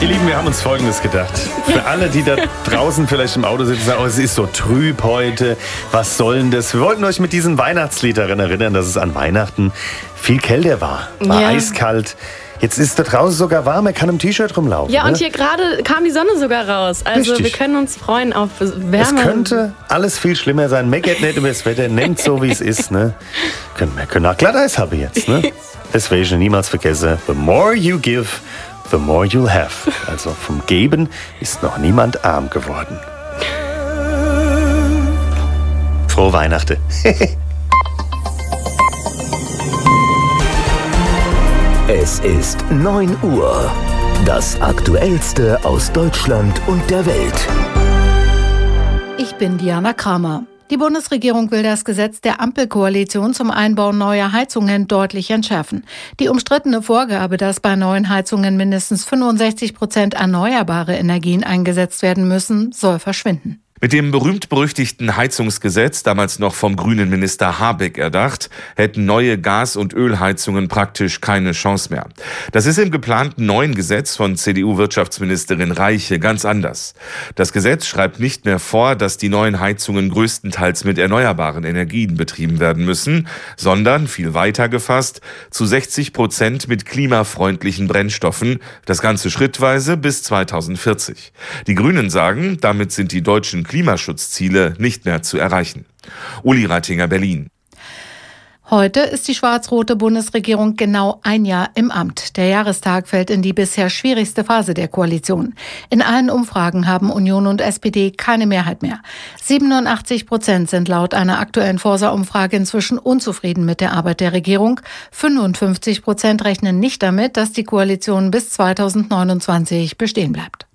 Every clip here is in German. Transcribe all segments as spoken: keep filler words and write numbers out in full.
Ihr Lieben, wir haben uns Folgendes gedacht. Für alle, die da draußen vielleicht im Auto sitzen, sagen, oh, es ist so trüb heute, was soll denn das? Wir wollten euch mit diesen Weihnachtsliedern erinnern, dass es an Weihnachten viel kälter war. War Ja. eiskalt. Jetzt ist da draußen sogar warm, er kann im T-Shirt rumlaufen. Ja, und ne? hier gerade kam die Sonne sogar raus. Also Richtig. wir können uns freuen auf Wärme. Es könnte alles viel schlimmer sein. Meckert nicht über das Wetter, nehmt so, wie es ist. Ne? Können wir können auch Glatteis haben jetzt. Ne? Das werde ich niemals vergessen. The more you give, the more you'll have. Also vom Geben ist noch niemand arm geworden. Frohe Weihnachten. Es ist neun Uhr. Das Aktuellste aus Deutschland und der Welt. Ich bin Diana Kramer. Die Bundesregierung will das Gesetz der Ampelkoalition zum Einbau neuer Heizungen deutlich entschärfen. Die umstrittene Vorgabe, dass bei neuen Heizungen mindestens fünfundsechzig Prozent erneuerbare Energien eingesetzt werden müssen, soll verschwinden. Mit dem berühmt-berüchtigten Heizungsgesetz, damals noch vom grünen Minister Habeck erdacht, hätten neue Gas- und Ölheizungen praktisch keine Chance mehr. Das ist im geplanten neuen Gesetz von C D U-Wirtschaftsministerin Reiche ganz anders. Das Gesetz schreibt nicht mehr vor, dass die neuen Heizungen größtenteils mit erneuerbaren Energien betrieben werden müssen, sondern, viel weiter gefasst, zu sechzig Prozent mit klimafreundlichen Brennstoffen, das Ganze schrittweise bis zweitausendvierzig. Die Grünen sagen, damit sind die deutschen Klimaschutzziele nicht mehr zu erreichen. Uli Reitinger, Berlin. Heute ist die schwarz-rote Bundesregierung genau ein Jahr im Amt. Der Jahrestag fällt in die bisher schwierigste Phase der Koalition. In allen Umfragen haben Union und S P D keine Mehrheit mehr. siebenundachtzig Prozent sind laut einer aktuellen Forsa-Umfrage inzwischen unzufrieden mit der Arbeit der Regierung. fünfundfünfzig Prozent rechnen nicht damit, dass die Koalition bis zweitausendneunundzwanzig bestehen bleibt.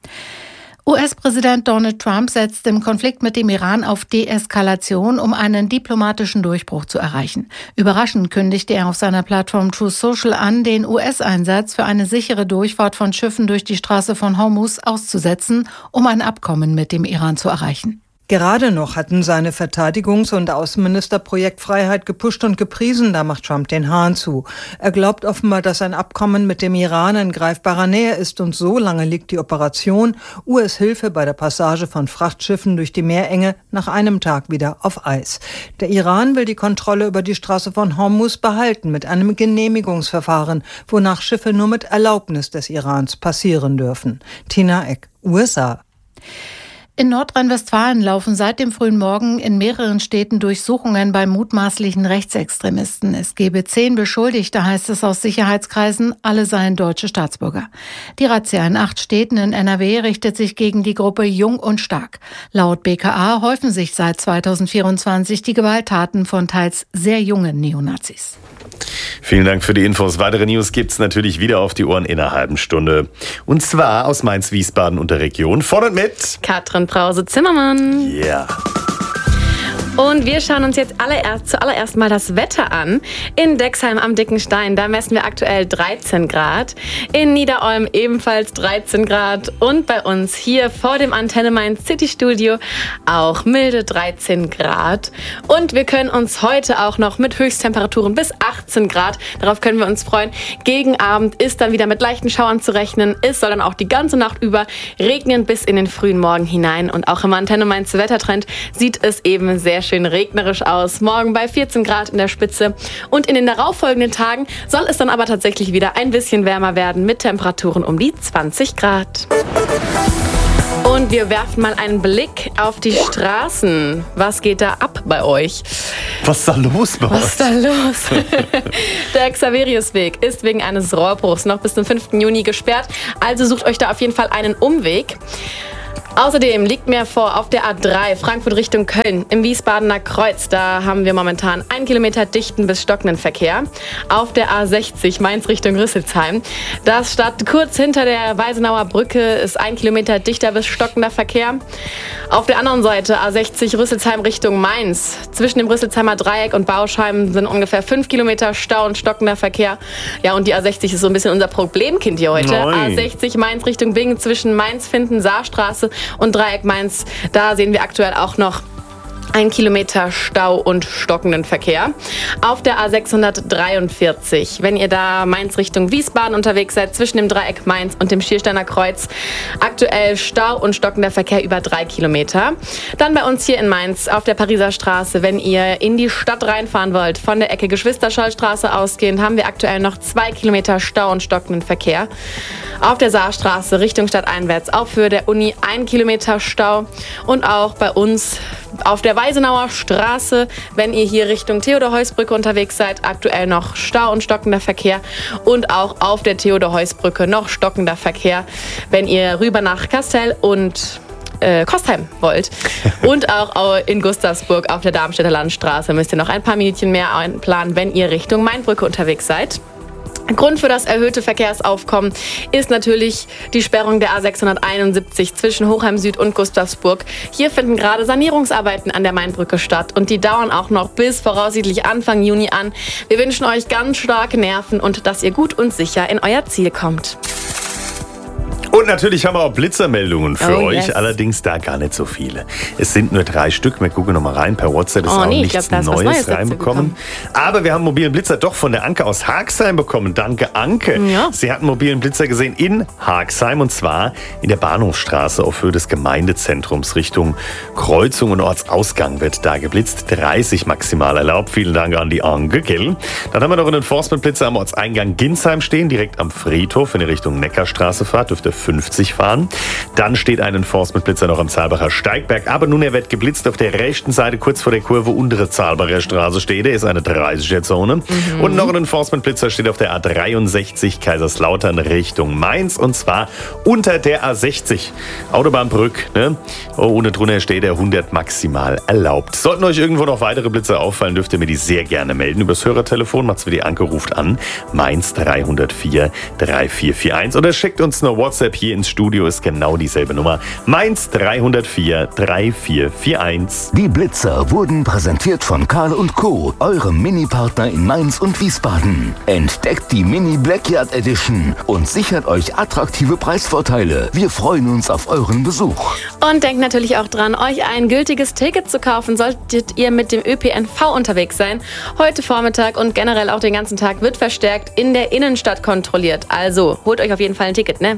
U S-Präsident Donald Trump setzt im Konflikt mit dem Iran auf Deeskalation, um einen diplomatischen Durchbruch zu erreichen. Überraschend kündigte er auf seiner Plattform Truth Social an, den U S-Einsatz für eine sichere Durchfahrt von Schiffen durch die Straße von Hormuz auszusetzen, um ein Abkommen mit dem Iran zu erreichen. Gerade noch hatten seine Verteidigungs- und Außenminister Projektfreiheit gepusht und gepriesen, da macht Trump den Hahn zu. Er glaubt offenbar, dass ein Abkommen mit dem Iran in greifbarer Nähe ist und so lange liegt die Operation U S-Hilfe bei der Passage von Frachtschiffen durch die Meerenge nach einem Tag wieder auf Eis. Der Iran will die Kontrolle über die Straße von Hormuz behalten mit einem Genehmigungsverfahren, wonach Schiffe nur mit Erlaubnis des Irans passieren dürfen. Tina Eck, U S A. In Nordrhein-Westfalen laufen seit dem frühen Morgen in mehreren Städten Durchsuchungen bei mutmaßlichen Rechtsextremisten. Es gebe zehn Beschuldigte, heißt es aus Sicherheitskreisen, alle seien deutsche Staatsbürger. Die Razzia in acht Städten in N R W richtet sich gegen die Gruppe Jung und Stark. Laut B K A häufen sich seit zweitausendvierundzwanzig die Gewalttaten von teils sehr jungen Neonazis. Vielen Dank für die Infos. Weitere News gibt's natürlich wieder auf die Ohren in einer halben Stunde. Und zwar aus Mainz-Wiesbaden und der Region. Von und mit Katrin Brause-Zimmermann. Ja. Yeah. Und wir schauen uns jetzt allererst, zuallererst mal das Wetter an. In Dexheim am Dicken Stein, da messen wir aktuell dreizehn Grad. In Niederolm ebenfalls dreizehn Grad. Und bei uns hier vor dem Antenne Mainz City Studio auch milde dreizehn Grad. Und wir können uns heute auch noch mit Höchsttemperaturen bis achtzehn Grad, darauf können wir uns freuen. Gegen Abend ist dann wieder mit leichten Schauern zu rechnen. Es soll dann auch die ganze Nacht über regnen bis in den frühen Morgen hinein. Und auch im Antenne Mainz Wettertrend sieht es eben sehr schön regnerisch aus. Morgen bei vierzehn Grad in der Spitze. Und in den darauffolgenden Tagen soll es dann aber tatsächlich wieder ein bisschen wärmer werden mit Temperaturen um die zwanzig Grad. Und wir werfen mal einen Blick auf die Straßen. Was geht da ab bei euch? Was ist da los bei euch? Was ist da los? Der Xaveriusweg ist wegen eines Rohrbruchs noch bis zum fünften Juni gesperrt. Also sucht euch da auf jeden Fall einen Umweg. Außerdem liegt mir vor auf der A drei Frankfurt Richtung Köln im Wiesbadener Kreuz. Da haben wir momentan ein Kilometer dichten bis stockenden Verkehr. Auf der A sechzig Mainz Richtung Rüsselsheim. Das startet kurz hinter der Weisenauer Brücke, ist ein Kilometer dichter bis stockender Verkehr. Auf der anderen Seite A sechzig Rüsselsheim Richtung Mainz. Zwischen dem Rüsselsheimer Dreieck und Bauschheim sind ungefähr fünf Kilometer Stau und stockender Verkehr. Ja, und die A sechzig ist so ein bisschen unser Problemkind hier heute. Nein. A sechzig Mainz Richtung Bingen zwischen Mainz-Finden, Saarstraße und Dreieck Mainz. Da sehen wir aktuell auch noch Ein Kilometer Stau und stockenden Verkehr. Auf der A sechshundertdreiundvierzig, wenn ihr da Mainz Richtung Wiesbaden unterwegs seid, zwischen dem Dreieck Mainz und dem Schiersteiner Kreuz, aktuell Stau und stockender Verkehr über drei Kilometer. Dann bei uns hier in Mainz auf der Pariser Straße, wenn ihr in die Stadt reinfahren wollt, von der Ecke Geschwister-Scholl-Straße ausgehend, haben wir aktuell noch zwei Kilometer Stau und stockenden Verkehr. Auf der Saarstraße Richtung Stadt einwärts, auf Höhe der Uni, ein Kilometer Stau. Und auch bei uns auf der Weisenauer Straße, wenn ihr hier Richtung Theodor-Heuss-Brücke unterwegs seid, aktuell noch Stau und stockender Verkehr. Und auch auf der Theodor-Heuss-Brücke noch stockender Verkehr, wenn ihr rüber nach Kastel und äh, Kostheim wollt. Und auch in Gustavsburg auf der Darmstädter Landstraße müsst ihr noch ein paar Minütchen mehr einplanen, wenn ihr Richtung Mainbrücke unterwegs seid. Grund für das erhöhte Verkehrsaufkommen ist natürlich die Sperrung der A sechshunderteinundsiebzig zwischen Hochheim Süd und Gustavsburg. Hier finden gerade Sanierungsarbeiten an der Mainbrücke statt und die dauern auch noch bis voraussichtlich Anfang Juni an. Wir wünschen euch ganz starke Nerven und dass ihr gut und sicher in euer Ziel kommt. Und natürlich haben wir auch Blitzermeldungen für Oh, euch, yes. allerdings da gar nicht so viele. Es sind nur drei Stück, wir gucken nochmal rein, per WhatsApp ist Oh, auch nee, ich nichts glaub, da ist was Neues Neues dazu reinbekommen. Aber wir haben einen mobilen Blitzer doch von der Anke aus Haagsheim bekommen. Danke, Anke. Ja. Sie hat einen mobilen Blitzer gesehen in Haagsheim und zwar in der Bahnhofstraße auf Höhe des Gemeindezentrums Richtung Kreuzung und Ortsausgang wird da geblitzt. dreißig maximal erlaubt. Vielen Dank an die Anke, gell? Dann haben wir noch einen Enforcement-Blitzer am Ortseingang Ginsheim stehen, direkt am Friedhof. Wenn ihr Richtung Neckarstraße fahrt, dürft ihr fünfzig fahren. Dann steht ein Enforcement-Blitzer noch am Zahlbacher Steigberg. Aber nun, er wird geblitzt auf der rechten Seite, kurz vor der Kurve, untere Zahlbacher Straße steht. Er ist eine dreißiger-Zone. Mhm. Und noch ein Enforcement-Blitzer steht auf der A dreiundsechzig Kaiserslautern Richtung Mainz. Und zwar unter der A sechzig. Autobahnbrück, ne? Oh, unten drunter steht der hundert maximal erlaubt. Sollten euch irgendwo noch weitere Blitzer auffallen, dürft ihr mir die sehr gerne melden. Übers Hörertelefon macht's wie die Anke, ruft an. Mainz dreihundertvier dreiundvierzig einundvierzig. Oder schickt uns eine WhatsApp hier ins Studio. Ist genau dieselbe Nummer. Mainz dreihundertvier dreiundvierzig einundvierzig. Die Blitzer wurden präsentiert von Karl und Co., eurem Mini-Partner in Mainz und Wiesbaden. Entdeckt die Mini Blackyard Edition und sichert euch attraktive Preisvorteile. Wir freuen uns auf euren Besuch. Und denkt natürlich auch dran, euch ein gültiges Ticket zu kaufen, solltet ihr mit dem Ö P N V unterwegs sein. Heute Vormittag und generell auch den ganzen Tag wird verstärkt in der Innenstadt kontrolliert. Also holt euch auf jeden Fall ein Ticket, ne?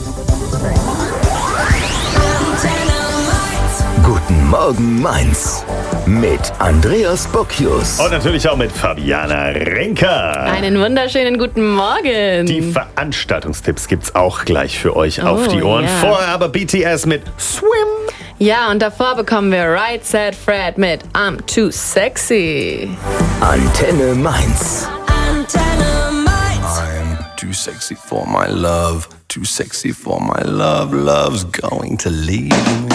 Guten Morgen, Mainz. Mit Andreas Bocchius. Und natürlich auch mit Fabiana Renker. Einen wunderschönen guten Morgen. Die Veranstaltungstipps gibt's auch gleich für euch Oh, auf die Ohren. ja. Vorher aber B T S mit Swim. Ja, und davor bekommen wir Right Said Fred mit I'm Too Sexy. Antenne Mainz. I'm too sexy for my love, too sexy for my love, love's going to leave me.